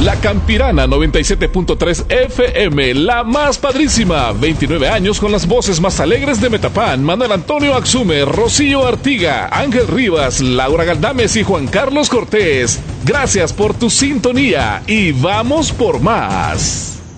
La Campirana 97.3 FM, la más padrísima. 29 años con las voces más alegres de Metapan. Manuel Antonio Axume, Rocío Artiga, Ángel Rivas, Laura Galdames y Juan Carlos Cortés. Gracias por tu sintonía y vamos por más.